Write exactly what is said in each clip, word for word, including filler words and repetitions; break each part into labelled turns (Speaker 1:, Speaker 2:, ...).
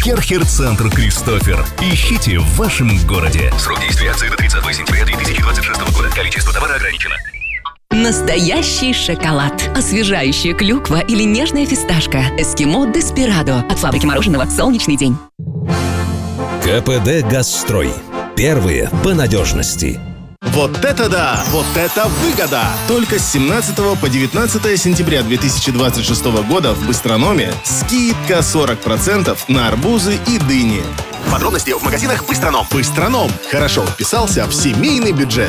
Speaker 1: Керхер-центр «Кристофер». Ищите в вашем городе. Срок действия акции до тридцатого сентября две тысячи двадцать шестого года. Количество товара ограничено.
Speaker 2: Настоящий шоколад. Освежающая клюква или нежная фисташка. Эскимо Деспирадо. От фабрики мороженого «Солнечный день».
Speaker 3: КПД «Газстрой». Первые по надежности.
Speaker 4: Вот это да! Вот это выгода! Только с семнадцатого по девятнадцатое сентября две тысячи двадцать шестого года в Быстрономе скидка сорок процентов на арбузы и дыни. Подробности в магазинах Быстроном. Быстроном. Хорошо вписался в семейный бюджет.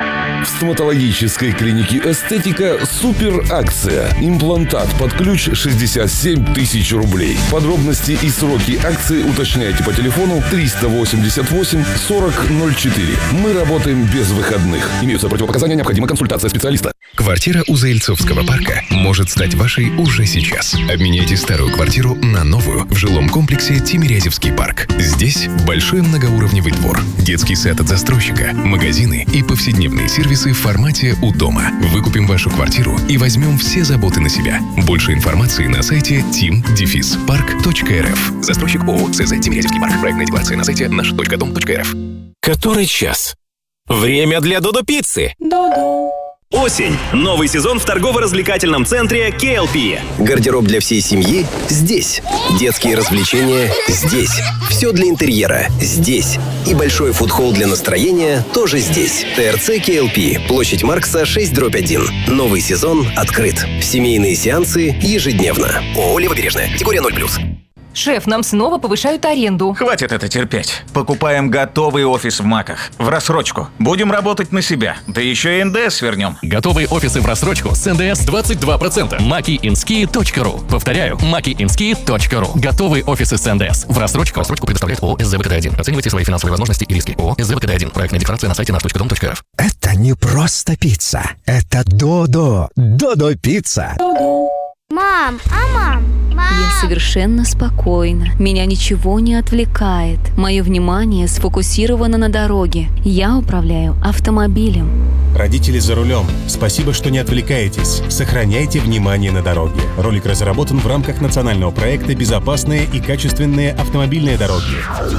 Speaker 5: В стоматологической клинике «Эстетика» супер акция. Имплантат под ключ шестьдесят семь тысяч рублей. Подробности и сроки акции уточняйте по телефону триста восемьдесят восемь сорок ноль четыре. Мы работаем без выходных. Имеются противопоказания, необходима консультация специалиста.
Speaker 1: Квартира у Заильцовского парка может стать вашей уже сейчас. Обменяйте старую квартиру на новую в жилом комплексе Тимирязевский парк. Здесь большой многоуровневый двор, детский сад от застройщика, магазины и повседневные сервисы в формате «У дома». Выкупим вашу квартиру и возьмем все заботы на себя. Больше информации на сайте тим парк точка эр эф. Застройщик ООО ЦЗ Тимирязевский парк. Проектная декларация на сайте наш точка дом точка эр эф.
Speaker 6: Который час? Время для Додо-пиццы.
Speaker 7: Додо.
Speaker 6: Осень. Новый сезон в торгово-развлекательном центре кей эл пи.
Speaker 8: Гардероб для всей семьи здесь. Детские развлечения здесь. Все для интерьера здесь. И большой фудхолл для настроения тоже здесь. ТРЦ кей эл пи. Площадь Маркса шесть дробь один. Новый сезон открыт. Семейные сеансы ежедневно. ООО «Левобережная». Категория ноль плюс.
Speaker 7: Шеф, нам снова повышают аренду.
Speaker 9: Хватит это терпеть. Покупаем готовый офис в МАКах. В рассрочку. Будем работать на себя. Да еще и эн дэ эс вернем.
Speaker 10: Готовые офисы в рассрочку с эн дэ эс двадцать два процента. маки ински точка ру. Повторяю, маки ински точка ру. Готовые офисы с эн дэ эс в рассрочку. Рассрочку предоставляет ООО эс зэ вэ ка дэ один. Оценивайте свои финансовые возможности и риски. ООО эс зэ вэ ка дэ один. Проектная декларация на сайте наш точка дом точка эр эф.
Speaker 11: Это не просто пицца. Это Додо. Додо-пицца.
Speaker 7: Додо.
Speaker 12: Мам, а мам? Мам.
Speaker 2: Я совершенно спокойна. Меня ничего не отвлекает. Мое внимание сфокусировано на дороге. Я управляю автомобилем.
Speaker 13: Родители за рулем. Спасибо, что не отвлекаетесь. Сохраняйте внимание на дороге. Ролик разработан в рамках национального проекта «Безопасные и качественные автомобильные дороги».